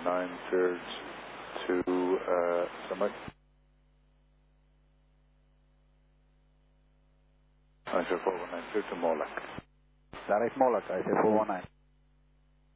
419 cleared to Summit. 419 cleared to Moloch. Direct Moloch, I say 419.